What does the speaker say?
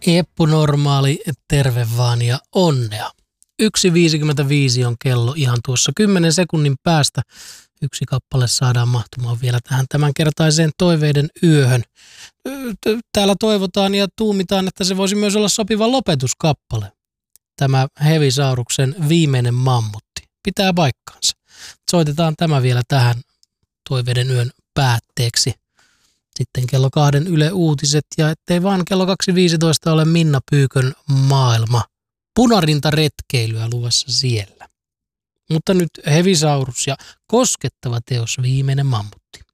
Eppu Normaali, terve vaan ja onnea. 1.55 on kello ihan tuossa 10 sekunnin päästä. Yksi kappale saadaan mahtumaan vielä tähän tämänkertaiseen toiveiden yöhön. Täällä toivotaan ja tuumitaan, että se voisi myös olla sopiva lopetuskappale. Tämä Hevisauruksen Viimeinen mammutti. Pitää paikkaansa. Soitetaan tämä vielä tähän toiveiden yön päätteeksi. Sitten kello 2 Yle Uutiset ja ettei vaan kello 2.15 ole Minna Pyykön maailma. Punarintaretkeilyä luvassa siellä. Mutta nyt Hevisaurus ja koskettava teos Viimeinen mammutti.